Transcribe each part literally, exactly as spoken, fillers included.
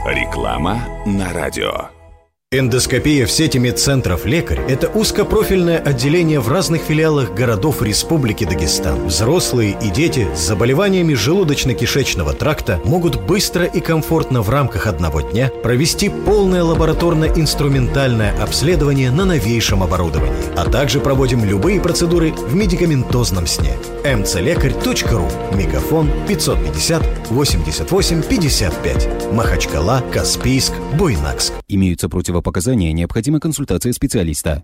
Реклама на радио. Эндоскопия в сети медцентров «Лекарь» – это узкопрофильное отделение в разных филиалах городов Республики Дагестан. Взрослые и дети с заболеваниями желудочно-кишечного тракта могут быстро и комфортно в рамках одного дня провести полное лабораторно-инструментальное обследование на новейшем оборудовании. А также проводим любые процедуры в медикаментозном сне. эм цэ лекарь точка ру. Мегафон пятьсот пятьдесят восемьдесят восемь пятьдесят пять. Махачкала, Каспийск, Буйнакск. Имеются противопоказания, необходима консультация специалиста.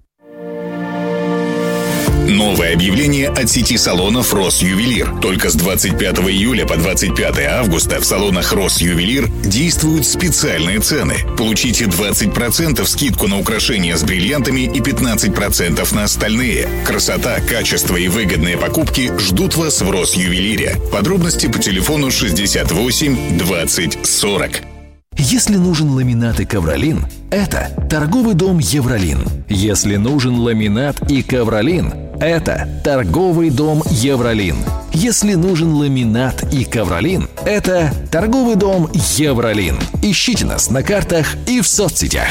Новое объявление от сети салонов «Росювелир». Только с двадцать пятого июля по двадцать пятое августа в салонах «Росювелир» действуют специальные цены. Получите двадцать процентов скидку на украшения с бриллиантами и пятнадцать процентов на остальные. Красота, качество и выгодные покупки ждут вас в «Росювелире». Подробности по телефону шестьдесят восемь двадцать сорок. Если нужен ламинат и ковролин, это торговый дом «Евролин». Если нужен ламинат и ковролин, это торговый дом «Евролин». Если нужен ламинат и ковролин, это торговый дом «Евролин». Ищите нас на картах и в соцсетях.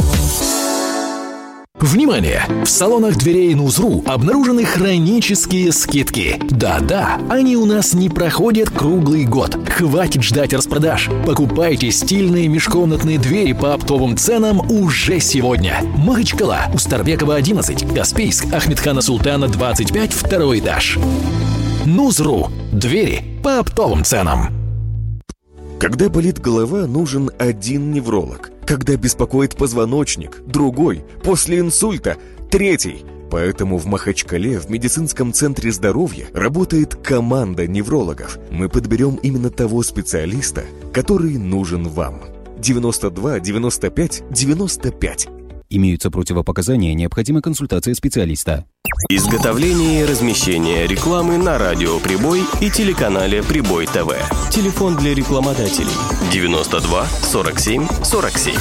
Внимание! В салонах дверей Нузру обнаружены хронические скидки. Да-да, они у нас не проходят круглый год. Хватит ждать распродаж. Покупайте стильные межкомнатные двери по оптовым ценам уже сегодня. Махачкала, Устарбекова, одиннадцать, Каспийск, Ахмедхана Султана, двадцать пять, второй этаж. Нузру. Двери по оптовым ценам. Когда болит голова, нужен один невролог. Когда беспокоит позвоночник, другой. После инсульта, третий. Поэтому в Махачкале в медицинском центре здоровья работает команда неврологов. Мы подберем именно того специалиста, который нужен вам. девяносто два девяносто пять девяносто пять. Имеются противопоказания, необходима консультация специалиста. Изготовление и размещение рекламы на радио «Прибой» и телеканале «Прибой ТВ». Телефон для рекламодателей девяносто два сорок семь сорок семь.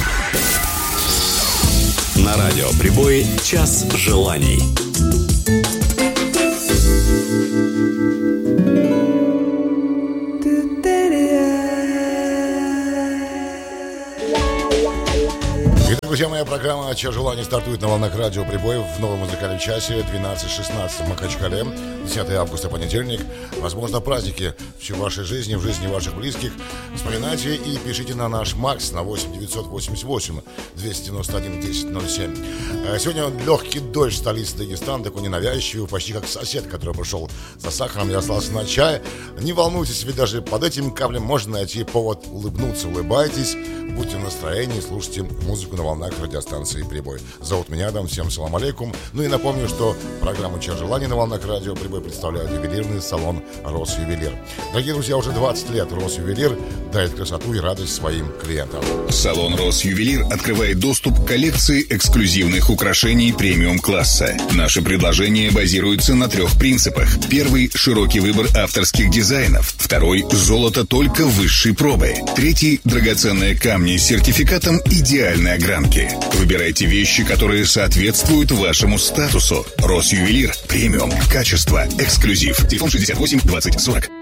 На радио «Прибой» час желаний. Друзья, моя программа «Час желаний» стартует на волнах радио «Прибой» в новом музыкальном часе двенадцать шестнадцать в Махачкале, десятого августа, понедельник. Возможно, праздники в вашей жизни, в жизни ваших близких. Вспоминайте и пишите на наш МАКС на восемь девятьсот восемьдесят восемь двести девяносто один десять ноль семь. Сегодня легкий дождь в столице Дагестана, такой ненавязчивый, почти как сосед, который пришел за сахаром и остался на чай. Не волнуйтесь, ведь даже под этим каплем можно найти повод улыбнуться. Улыбайтесь, будьте в настроении, слушайте музыку на волнах радиостанции «Прибой». Зовут меня Адам, всем салам алейкум. Ну и напомню, что программу «Час желаний» на волнах радио «Прибой» представляет ювелирный салон «Росювелир». Дорогие друзья, уже двадцать лет «Росювелир» дает красоту и радость своим клиентам. Салон «Росювелир» открывает доступ к коллекции эксклюзивных украшений премиум-класса. Наши предложения базируются на трех принципах. Первый – широкий выбор авторских дизайнов. Второй – золото только высшей пробы. Третий – драгоценные камни с сертификатом идеальной огранки. Выбирайте вещи, которые соответствуют вашему статусу. «Росювелир» – премиум, качество, эксклюзив. Телефон шестьдесят восемь двадцать сорок.